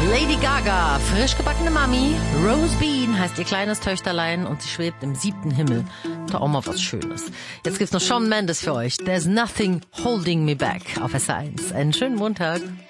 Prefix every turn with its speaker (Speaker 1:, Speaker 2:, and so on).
Speaker 1: Lady Gaga, frisch gebackene Mami. Rose Bean heißt ihr kleines Töchterlein und sie schwebt im 7. Himmel. Da auch mal was Schönes. Jetzt gibt's noch Shawn Mendes für euch. There's Nothing Holding Me Back auf SR1. Einen schönen Montag.